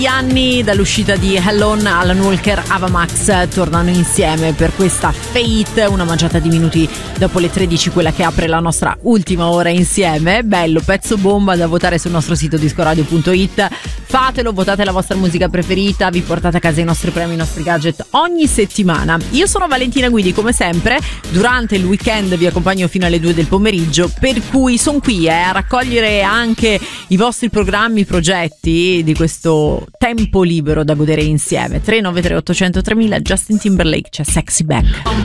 Anni dall'uscita di Hellon, Alan Walker, Ava Max tornano insieme per questa Fate, una mangiata di minuti dopo le 13, quella che apre la nostra ultima ora insieme. Bello, pezzo bomba da votare sul nostro sito discoradio.it. Fatelo, votate la vostra musica preferita, vi portate a casa i nostri premi, i nostri gadget ogni settimana. Io sono Valentina Guidi, come sempre durante il weekend vi accompagno fino alle 2 del pomeriggio, per cui sono qui a raccogliere anche i vostri programmi, progetti di questo tempo libero da godere insieme. 393 800 3000, Justin Timberlake, c'è Sexy Back.